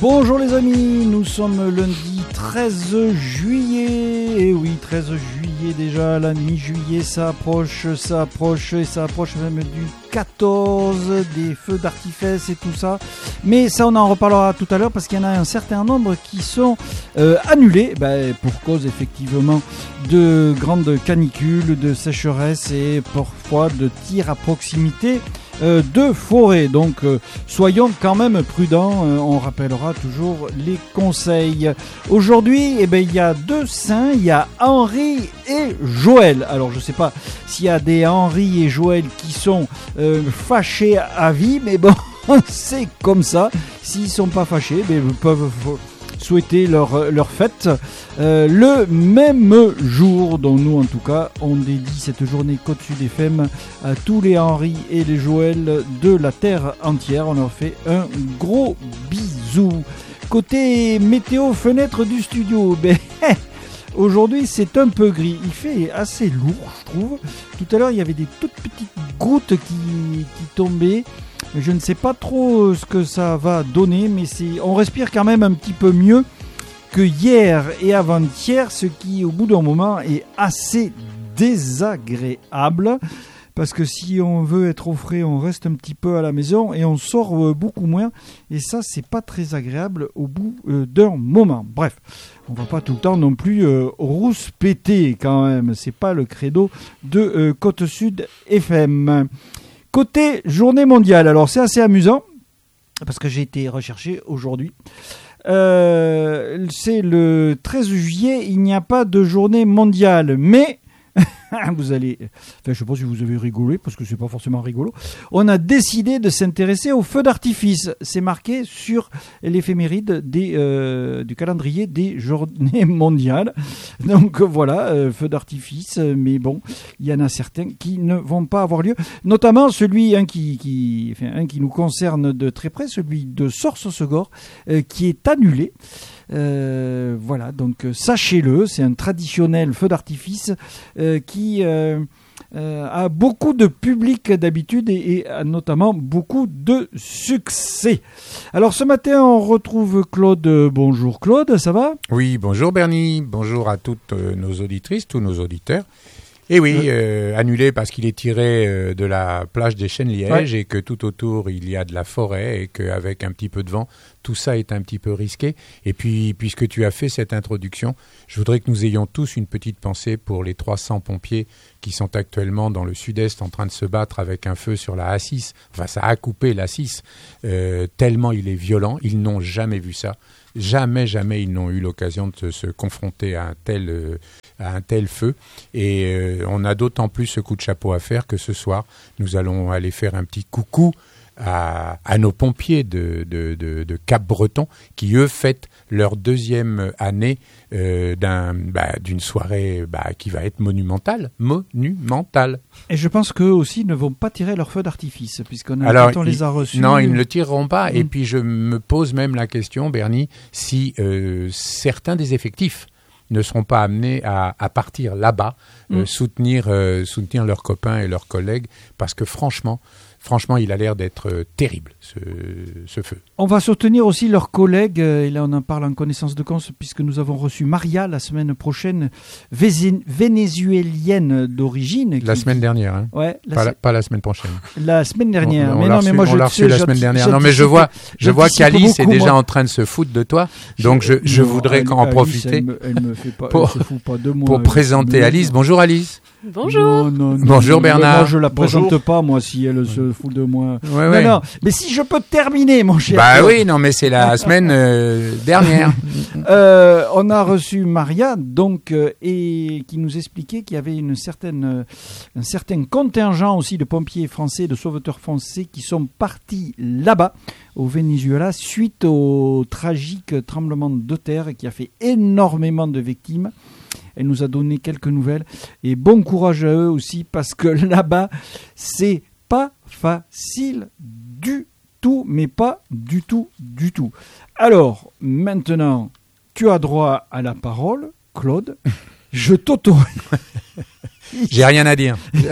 Bonjour les amis, nous sommes lundi 13 juillet, et oui 13 juillet déjà, la mi-juillet ça approche et ça approche même du 14, des feux d'artifice et tout ça, mais ça on en reparlera tout à l'heure parce qu'il y en a un certain nombre qui sont annulés, pour cause effectivement de grandes canicules, de sécheresse et parfois de tirs à proximité de forêt. Donc soyons quand même prudents, on rappellera toujours les conseils. Aujourd'hui, il y a deux saints, il y a Henri et Joël. Alors je sais pas s'il y a des Henri et Joël qui sont fâchés à vie, mais bon, c'est comme ça. S'ils sont pas fâchés, ils peuvent souhaiter leur fête le même jour, dont nous en tout cas on dédie cette journée Côte Sud FM à tous les Henri et les Joël de la terre entière. On leur fait un gros bisou. Côté météo, fenêtre du studio, aujourd'hui c'est un peu gris, il fait assez lourd je trouve. Tout à l'heure il y avait des toutes petites gouttes qui tombaient. Je ne sais pas trop ce que ça va donner, mais on respire quand même un petit peu mieux que hier et avant-hier, ce qui au bout d'un moment est assez désagréable. Parce que si on veut être au frais, on reste un petit peu à la maison et on sort beaucoup moins. Et ça, c'est pas très agréable au bout d'un moment. Bref, on va pas tout le temps non plus rouspéter quand même. C'est pas le credo de Côte Sud FM. Côté journée mondiale, alors c'est assez amusant parce que j'ai été recherché aujourd'hui. C'est le 13 juillet, il n'y a pas de journée mondiale, mais vous allez, je ne sais pas si vous avez rigolé parce que c'est pas forcément rigolo. On a décidé de s'intéresser aux feux d'artifice. C'est marqué sur l'éphéméride du calendrier des journées mondiales. Donc voilà, feux d'artifice. Mais bon, il y en a certains qui ne vont pas avoir lieu. Notamment celui qui nous concerne de très près, celui de Sors-Saussegor, qui est annulé. Voilà, donc sachez-le, c'est un traditionnel feu d'artifice qui a beaucoup de public d'habitude et a notamment beaucoup de succès. Alors ce matin on retrouve Claude. Bonjour Claude, ça va ? Oui, bonjour Bernie, bonjour à toutes nos auditrices, tous nos auditeurs. Et oui, annulé parce qu'il est tiré de la plage des Chênes-Lièges, et que tout autour il y a de la forêt et qu'avec un petit peu de vent, tout ça est un petit peu risqué. Et puis, puisque tu as fait cette introduction, je voudrais que nous ayons tous une petite pensée pour les 300 pompiers qui sont actuellement dans le sud-est en train de se battre avec un feu sur la A6. Enfin, ça a coupé la 6, tellement il est violent. Ils n'ont jamais vu ça. Jamais ils n'ont eu l'occasion de se confronter à un tel feu. Et on a d'autant plus ce coup de chapeau à faire que ce soir, nous allons aller faire un petit coucou à nos pompiers de Cap-Breton qui, eux, fêtent leur deuxième année d'une soirée qui va être monumentale. Et je pense qu'eux aussi ne vont pas tirer leur feu d'artifice, on les a reçus. Non, ils ne le tireront pas. Et puis je me pose même la question, Bernie, si certains des effectifs ne seront pas amenés à partir là-bas, soutenir leurs copains et leurs collègues, parce que franchement, il a l'air d'être terrible, ce feu. On va soutenir aussi leurs collègues, et là on en parle en connaissance de cause, puisque nous avons reçu Maria la semaine prochaine, vénézuélienne d'origine. La semaine dernière, hein. Ouais. Pas la semaine prochaine. La semaine dernière. On l'a reçu la semaine dernière. Non, mais je vois qu'Alice est déjà en train de se foutre de toi, donc je voudrais en profiter pour présenter Alice. Bonjour Alice. Bonjour. Non, bonjour Bernard. Moi je la présente pas, moi, si elle se fout de moi. Ouais. Non, mais si je peux terminer, mon cher. Oui, non, mais c'est la semaine dernière. On a reçu Maria, donc, et qui nous expliquait qu'il y avait un certain contingent aussi de pompiers français, de sauveteurs français qui sont partis là-bas, au Venezuela, suite au tragique tremblement de terre qui a fait énormément de victimes. Elle nous a donné quelques nouvelles et bon courage à eux aussi, parce que là-bas c'est pas facile du tout, mais pas du tout. Alors maintenant tu as droit à la parole, Claude. Je t'autorise. J'ai rien à dire.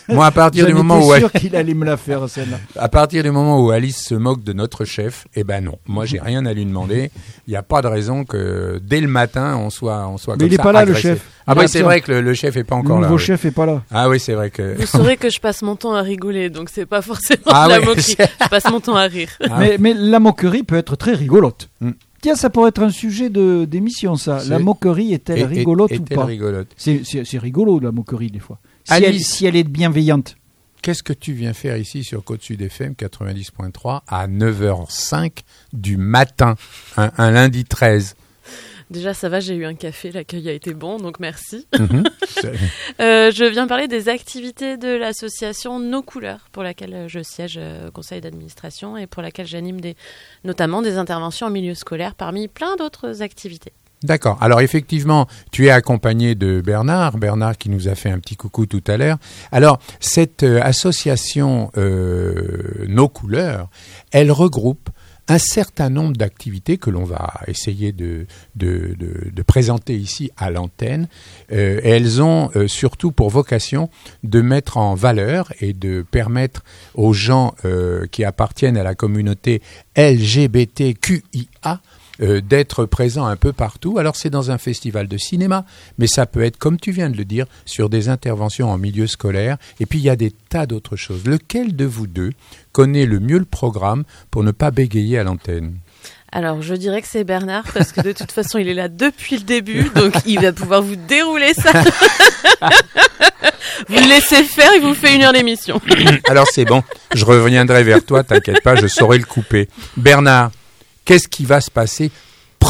Moi, à partir du moment où sûr qu'il allait me la faire, celle-là. À partir du moment où Alice se moque de notre chef, eh ben non. Moi, j'ai rien à lui demander. Il n'y a pas de raison que dès le matin, on soit comme ça. Mais il n'est pas là, agressé. Le chef. Ah oui, c'est vrai que le chef est pas encore là. Le nouveau chef est pas là. Ah oui, c'est vrai que. Vous saurez que je passe mon temps à rigoler, donc c'est pas forcément la moquerie. Je passe mon temps à rire. Mais la moquerie peut être très rigolote. Tiens, ça pourrait être un sujet d'émission, ça. La moquerie est-elle rigolote ou pas? Rigolote. C'est rigolo, la moquerie, des fois. Si elle est bienveillante. Qu'est-ce que tu viens faire ici sur Côte-Sud FM 90.3 à 9h05 du matin, un lundi 13? Déjà, ça va, j'ai eu un café, l'accueil a été bon, donc merci. Je viens parler des activités de l'association Nos Couleurs, pour laquelle je siège au conseil d'administration et pour laquelle j'anime notamment des interventions en milieu scolaire, parmi plein d'autres activités. D'accord. Alors effectivement, tu es accompagné de Bernard qui nous a fait un petit coucou tout à l'heure. Alors, cette association Nos Couleurs, elle regroupe un certain nombre d'activités que l'on va essayer de présenter ici à l'antenne. Elles ont surtout pour vocation de mettre en valeur et de permettre aux gens qui appartiennent à la communauté LGBTQIA d'être présents un peu partout. Alors c'est dans un festival de cinéma, mais ça peut être, comme tu viens de le dire, sur des interventions en milieu scolaire, et puis il y a des tas d'autres choses. Lequel de vous deux connaît le mieux le programme pour ne pas bégayer à l'antenne ? Alors, je dirais que c'est Bernard, parce que de toute façon, il est là depuis le début, donc il va pouvoir vous dérouler ça. Vous le laissez faire, il vous fait 1 heure d'émission. Alors c'est bon, je reviendrai vers toi, t'inquiète pas, je saurai le couper. Bernard, qu'est-ce qui va se passer prochainement ?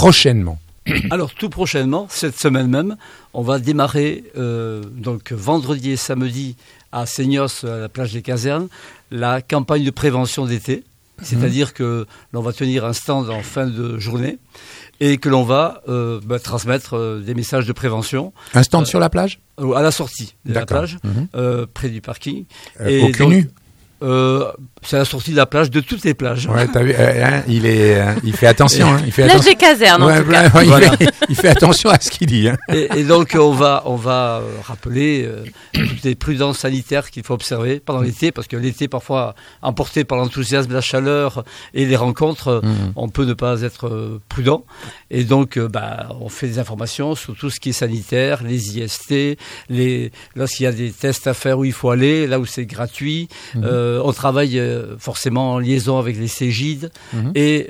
Alors tout prochainement, cette semaine même, on va démarrer donc vendredi et samedi à Seignos, à la plage des Casernes, la campagne de prévention d'été. C'est-à-dire que l'on va tenir un stand en fin de journée et que l'on va transmettre des messages de prévention. Un stand sur la plage ? À la sortie de la plage, près du parking. Au cul nu ? C'est la sortie de la plage, de toutes les plages. Ouais, t'as vu, il fait attention. Il fait plage des Casernes, en tout cas. Il fait attention à ce qu'il dit. Et donc, on va rappeler toutes les prudences sanitaires qu'il faut observer pendant l'été, parce que l'été, parfois, emporté par l'enthousiasme, la chaleur et les rencontres, on peut ne pas être prudent. Et donc, on fait des informations sur tout ce qui est sanitaire, les IST, lorsqu'il y a des tests à faire où il faut aller, là où c'est gratuit. On travaille forcément en liaison avec les Cégides et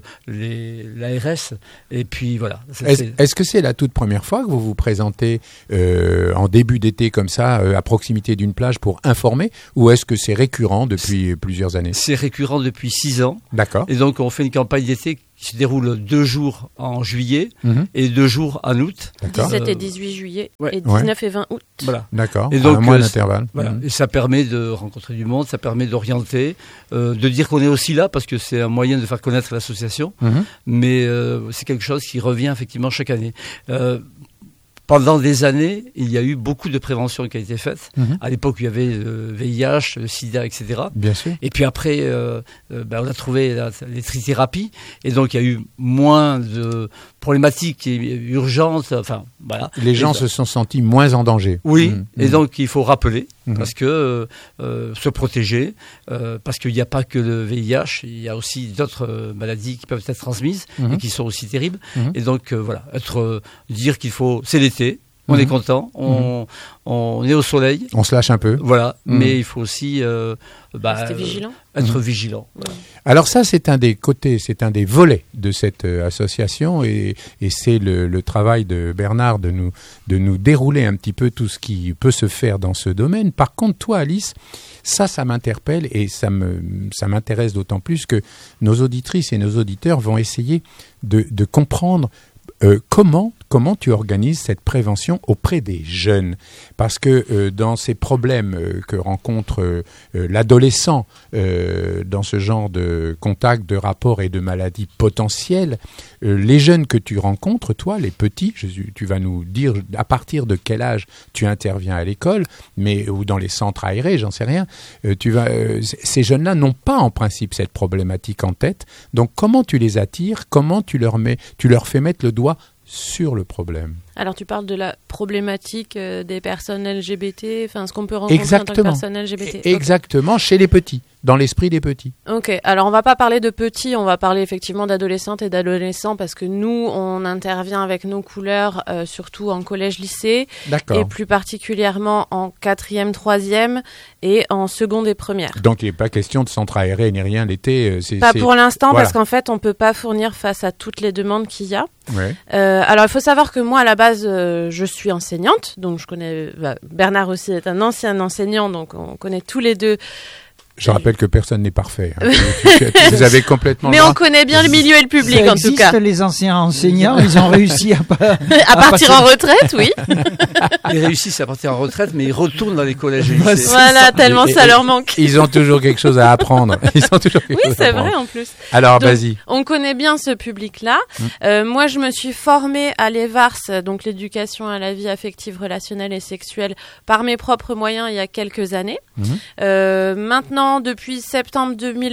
l'ARS. Et puis voilà. Est-ce que c'est la toute première fois que vous vous présentez en début d'été comme ça, à proximité d'une plage pour informer, ou est-ce que c'est récurrent depuis plusieurs années ? C'est récurrent depuis 6 ans. D'accord. Et donc on fait une campagne d'été qui se déroule 2 jours en juillet et 2 jours en août. 17 et 18 juillet et 19 et 20 août. Voilà. D'accord, et donc, un mois d'intervalle. Voilà. Et ça permet de rencontrer du monde, ça permet d'orienter, de dire qu'on est aussi là, parce que c'est un moyen de faire connaître l'association, mais c'est quelque chose qui revient effectivement chaque année. Pendant des années, il y a eu beaucoup de prévention qui a été faite. À l'époque, il y avait le VIH, le sida, etc. Bien sûr. Et puis après, on a trouvé les trithérapies. Et donc, il y a eu moins de problématiques urgentes. Enfin, voilà. Les gens se sont sentis moins en danger. Oui. Et donc, il faut rappeler, parce que se protéger, parce qu'il n'y a pas que le VIH, il y a aussi d'autres maladies qui peuvent être transmises et qui sont aussi terribles. Et donc, voilà, dire qu'il faut... C'est l'été. On est content, on est au soleil. On se lâche un peu. Voilà, mais il faut aussi vigilant. Être vigilant. Alors ça, c'est un des côtés, c'est un des volets de cette association et c'est le travail de Bernard de nous dérouler un petit peu tout ce qui peut se faire dans ce domaine. Par contre, toi, Alice, ça m'interpelle et ça m'intéresse d'autant plus que nos auditrices et nos auditeurs vont essayer de comprendre comment tu organises cette prévention auprès des jeunes ? Parce que dans ces problèmes que rencontre l'adolescent dans ce genre de contact, de rapport et de maladies potentielles, les jeunes que tu rencontres, toi, les petits, tu vas nous dire à partir de quel âge tu interviens à l'école, ou dans les centres aérés, j'en sais rien. Ces jeunes-là n'ont pas en principe cette problématique en tête. Donc comment tu les attires ? Comment tu leur fais mettre le doigt sur le problème ? Alors tu parles de la problématique des personnes LGBT, enfin ce qu'on peut rencontrer en tant que personne LGBT. Exactement, chez les petits, dans l'esprit des petits. Ok, alors on va pas parler de petits, on va parler effectivement d'adolescentes et d'adolescents parce que nous on intervient avec nos couleurs surtout en collège-lycée. D'accord. Et plus particulièrement en 4e, 3e et en seconde et première. Donc il n'est pas question de centre aéré ni rien l'été. Pas pour l'instant parce qu'en fait on peut pas fournir face à toutes les demandes qu'il y a. Ouais. Alors il faut savoir que moi à la base je suis enseignante, donc je connais Bernard aussi est un ancien enseignant, donc on connaît tous les deux. Je rappelle que personne n'est parfait. Hein. Vous avez complètement. Mais on connaît bien le milieu et le public en tout cas. Les anciens enseignants, ils ont réussi à partir en retraite, oui. Ils réussissent à partir en retraite, mais ils retournent dans les collèges et lycées. Voilà, tellement ça leur manque. Ils ont toujours quelque chose à apprendre. Oui, c'est vrai en plus. Alors, donc, vas-y. On connaît bien ce public-là. Moi, je me suis formée à l'EVARS, donc l'éducation à la vie affective, relationnelle et sexuelle, par mes propres moyens il y a quelques années. Maintenant, depuis septembre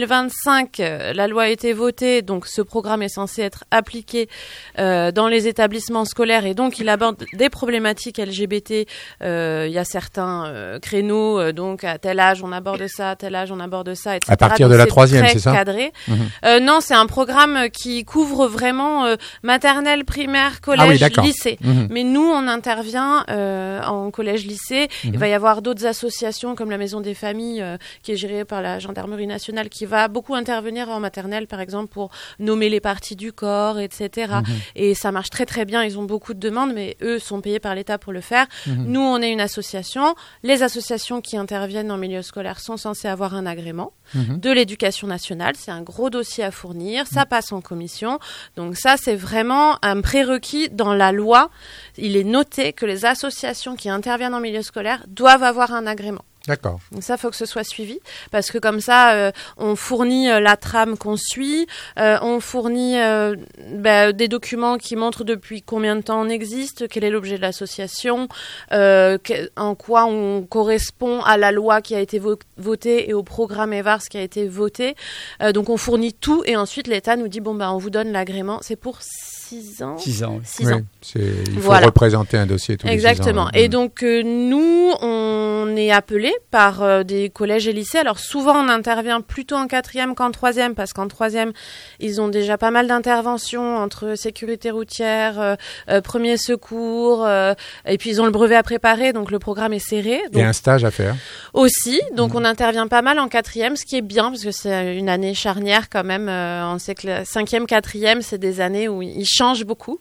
2025, la loi a été votée, donc ce programme est censé être appliqué dans les établissements scolaires et donc il aborde des problématiques LGBT. Il y a certains créneaux, donc à tel âge on aborde ça, à tel âge on aborde ça, etc. À partir de la 3e, c'est ça ? Cadré. Non, c'est un programme qui couvre vraiment maternelle, primaire, collège, lycée. Mais nous, on intervient en collège-lycée. Il va y avoir d'autres associations comme la Maison des Familles qui est gérée par la Gendarmerie nationale qui va beaucoup intervenir en maternelle par exemple pour nommer les parties du corps, etc. Et ça marche très très bien, ils ont beaucoup de demandes mais eux sont payés par l'État pour le faire. Nous on est une association, les associations qui interviennent en milieu scolaire sont censées avoir un agrément de l'éducation nationale, c'est un gros dossier à fournir, ça passe en commission, donc ça c'est vraiment un prérequis dans la loi, il est noté que les associations qui interviennent en milieu scolaire doivent avoir un agrément. D'accord. Donc ça, faut que ce soit suivi, parce que comme ça, on fournit la trame qu'on suit, on fournit des documents qui montrent depuis combien de temps on existe, quel est l'objet de l'association, en quoi on correspond à la loi qui a été votée et au programme EVARS qui a été voté. Donc on fournit tout et ensuite l'État nous dit on vous donne l'agrément. C'est pour 6 ans. 6 ans. 6 ans. Il faut représenter un dossier tous les 6 ans. Exactement. Et donc nous, on est appelés par des collèges et lycées. Alors souvent on intervient plutôt en 4e qu'en 3e parce qu'en 3e ils ont déjà pas mal d'interventions entre sécurité routière, premiers secours et puis ils ont le brevet à préparer donc le programme est serré. Donc, et un stage à faire. Aussi, donc on intervient pas mal en 4e, ce qui est bien parce que c'est une année charnière quand même. On sait que la 5e, 4e c'est des années où ils changent beaucoup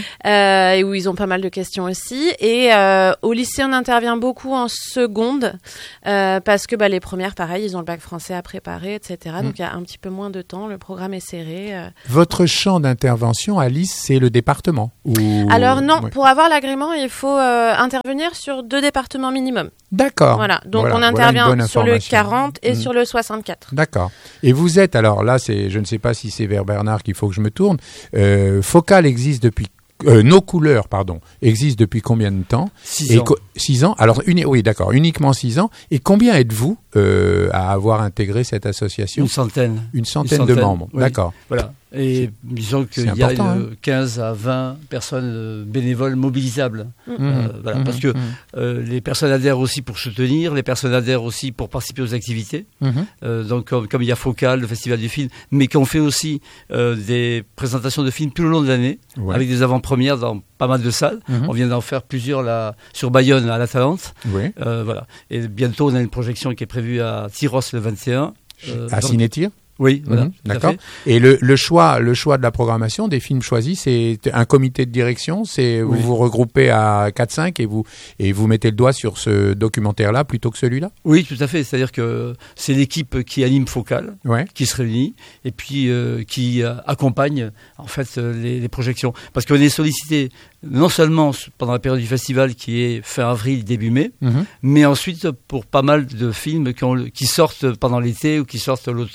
et où ils ont pas mal de questions aussi. Et au lycée on intervient beaucoup en seconde parce que les premières, pareil, ils ont le bac français à préparer, etc. Donc il y a un petit peu moins de temps, le programme est serré. Votre champ d'intervention, Alice, c'est le département Alors non, pour avoir l'agrément, il faut intervenir sur 2 départements minimum. D'accord. Voilà, donc on intervient sur le 40 et sur le 64. D'accord. Et vous êtes, alors là, je ne sais pas si c'est vers Bernard qu'il faut que je me tourne, Focal existe depuis nos couleurs, existent depuis combien de temps ? 6 ans. 6 ans. Alors, oui, d'accord, uniquement 6 ans. Et combien êtes-vous à avoir intégré cette association ? Une centaine. Une centaine de membres, oui. D'accord. Voilà. Et disons qu'il y a 15 à 20 personnes bénévoles mobilisables. Parce que les personnes adhèrent aussi pour soutenir, les personnes adhèrent aussi pour participer aux activités. Donc comme il y a Focal, le Festival du film, mais qu'on fait aussi des présentations de films tout le long de l'année, avec des avant-premières dans pas mal de salles. On vient d'en faire plusieurs là, sur Bayonne à la Talente. Voilà. Et bientôt on a une projection qui est prévue à Tyros le 21. À Cinétir ? Oui, voilà. D'accord. Et le choix de la programmation des films choisis, c'est un comité de direction, vous vous regroupez à 4-5 et vous mettez le doigt sur ce documentaire-là plutôt que celui-là ? Oui, tout à fait. C'est-à-dire que c'est l'équipe qui anime Focal, qui se réunit et puis qui accompagne en fait les projections. Parce qu'on est sollicité non seulement pendant la période du festival qui est fin avril, début mai, mais ensuite pour pas mal de films qui sortent pendant l'été ou qui sortent l'automne. Enfin,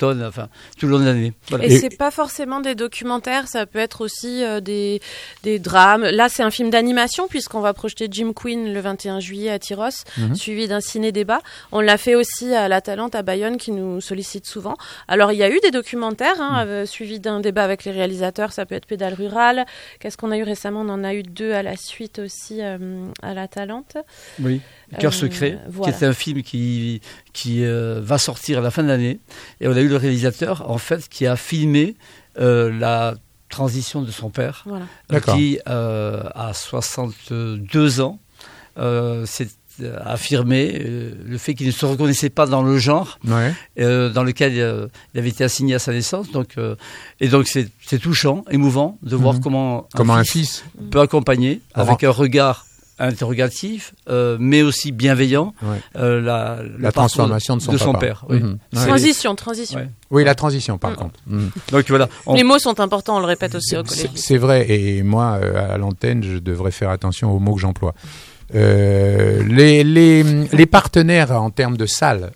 tout le long de l'année. Voilà. Et c'est pas forcément des documentaires, ça peut être aussi des drames. Là, c'est un film d'animation puisqu'on va projeter Jim Queen le 21 juillet à Tyrosse, suivi d'un ciné-débat. On l'a fait aussi à La Talente à Bayonne qui nous sollicite souvent. Alors, il y a eu des documentaires suivis d'un débat avec les réalisateurs, ça peut être Pédale Rurale. Qu'est-ce qu'on a eu récemment ? On en a eu 2 à la suite aussi à La Talente. Oui, Cœur secret, voilà. Qui est un film qui va sortir à la fin de l'année. Et on a eu le réalisateur, en fait, qui a filmé la transition de son père, qui, à 62 ans, s'est affirmé le fait qu'il ne se reconnaissait pas dans le genre dans lequel il avait été assigné à sa naissance. Et donc c'est touchant, émouvant de voir comment un fils peut accompagner avec un regard interrogatif, mais aussi bienveillant, la transformation de son père. Oui. Transition. Ouais. Oui, la transition, par contre. Donc voilà. Les mots sont importants, on le répète aussi au collège. C'est vrai, et moi, à l'antenne, je devrais faire attention aux mots que j'emploie. Les partenaires en termes de salles,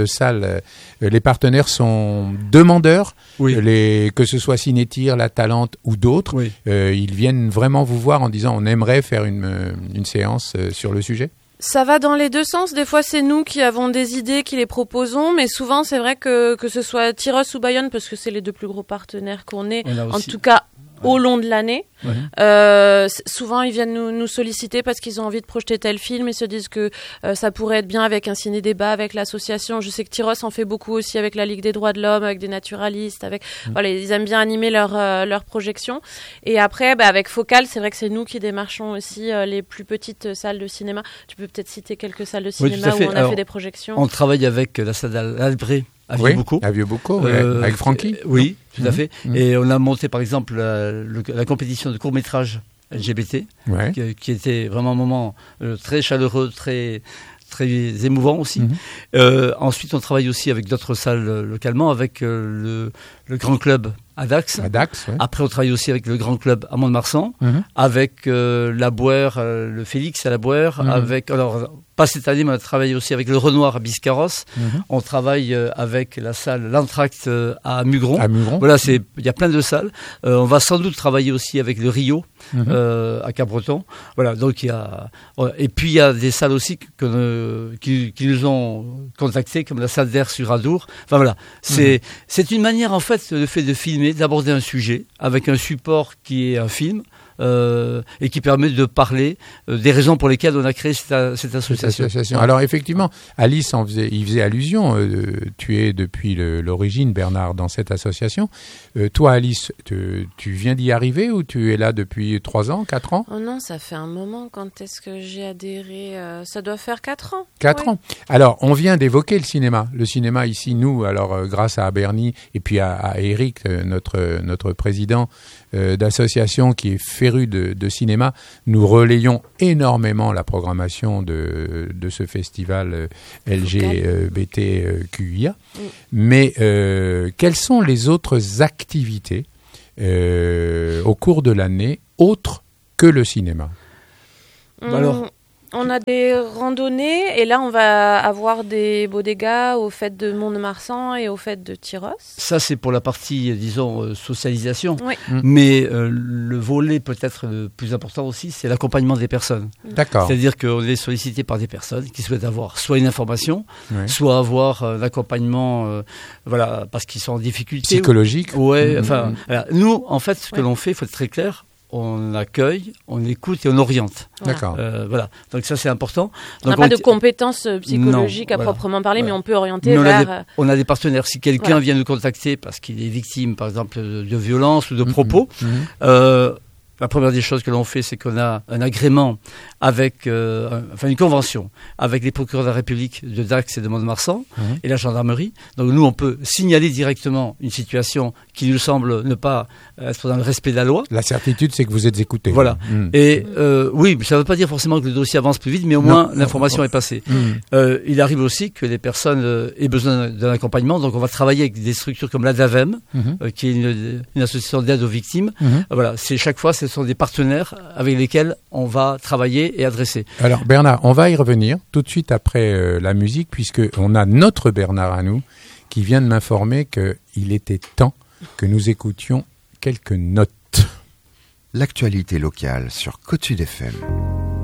les partenaires sont demandeurs, que ce soit Cinétire, La Talente ou d'autres. Ils viennent vraiment vous voir en disant on aimerait faire une séance sur le sujet. Ça va dans les deux sens. Des fois, c'est nous qui avons des idées, qui les proposons, mais souvent, c'est vrai que ce soit Tyrosse ou Bayonne, parce que c'est les 2 plus gros partenaires qu'on ait, en tout cas au long de l'année. Souvent, ils viennent nous solliciter parce qu'ils ont envie de projeter tel film. Ils se disent que ça pourrait être bien avec un ciné-débat, avec l'association. Je sais que Tyrosse en fait beaucoup aussi avec la Ligue des droits de l'homme, avec des naturalistes. Voilà, ils aiment bien animer leur projection. Et après, avec Focal, c'est vrai que c'est nous qui démarchons aussi les plus petites salles de cinéma. Tu peux peut-être citer quelques salles de cinéma où on a fait des projections. On travaille avec la salle d'Albret à Vieux-Beaucoup. Avec Francky. Oui, tout à fait. Et on a monté par exemple la compétition de court-métrage LGBT, qui était vraiment un moment très chaleureux, très émouvant aussi. Ensuite, on travaille aussi avec d'autres salles localement, avec le Grand Club à Dax. Après, on travaille aussi avec le Grand Club à Mont-de-Marsan, avec la Bouère, le Félix à la Bouère, pas cette année, mais on a travaillé aussi avec le Renoir à Biscarrosse. On travaille avec la salle L'Entracte à Mugron. Voilà, il y a plein de salles. On va sans doute travailler aussi avec le Rio à Cap-Breton. Voilà, donc et puis il y a des salles aussi qui nous ont contactés, comme la salle d'Air sur Adour. Enfin voilà, c'est une manière en fait, le fait de filmer, d'aborder un sujet avec un support qui est un film. Et qui permet de parler des raisons pour lesquelles on a créé cette association. Alors effectivement, Alice il faisait allusion. Tu es depuis l'origine, Bernard, dans cette association. Toi, Alice, tu viens d'y arriver ou tu es là depuis 3 ans, 4 ans ? Oh non, ça fait un moment. Quand est-ce que j'ai adhéré ? Ça doit faire 4 ans. 4 ans. Alors, on vient d'évoquer le cinéma. Le cinéma ici, nous, alors grâce à Bernie et puis à Eric, notre président d'association qui est féru de cinéma, nous relayons énormément la programmation de ce festival LGBTQIA. Mais quelles sont les autres activités au cours de l'année autres que le cinéma ? Alors, on a des randonnées et là on va avoir des bodegas aux fêtes de Mont-de-Marsan et aux fêtes de Tyrosse. Ça c'est pour la partie, disons, socialisation. Oui. Mais le volet peut-être le plus important aussi, c'est l'accompagnement des personnes. D'accord. C'est-à-dire qu'on est sollicité par des personnes qui souhaitent avoir soit une information, soit avoir un accompagnement, parce qu'ils sont en difficulté. Psychologique. Voilà. Nous, en fait, ce que l'on fait, il faut être très clair. On accueille, on écoute et on oriente. D'accord. Voilà. Donc ça, c'est important. On n'a pas de compétences psychologiques à proprement parler, mais on peut orienter vers... On a des partenaires. Si quelqu'un vient nous contacter parce qu'il est victime, par exemple, de violence ou de propos, la première des choses que l'on fait, c'est qu'on a un agrément avec, une convention avec les procureurs de la République de Dax et de Mont-de-Marsan et la gendarmerie. Donc nous, on peut signaler directement une situation qui nous semble ne pas être dans le respect de la loi. La certitude, c'est que vous êtes écouté. Voilà. Et oui, ça ne veut pas dire forcément que le dossier avance plus vite, mais au moins l'information est passée. Il arrive aussi que les personnes aient besoin d'un accompagnement. Donc on va travailler avec des structures comme l'ADAVEM, qui est une association d'aide aux victimes. Voilà, chaque fois, ce sont des partenaires avec lesquels on va travailler et adresser. Alors Bernard, on va y revenir tout de suite après la musique, puisqu'on a notre Bernard à nous, qui vient de m'informer qu'il était temps que nous écoutions quelques notes. L'actualité locale sur Côte Sud FM.